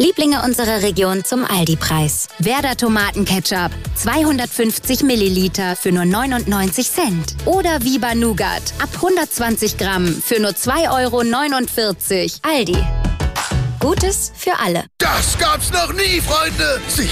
Lieblinge unserer Region zum Aldi-Preis. Werder Tomatenketchup, 250 Milliliter für nur 99 Cent. Oder Viva Nougat, ab 120 Gramm für nur 2,49 €. Aldi. Gutes für alle. Das gab's noch nie, Freunde! Sie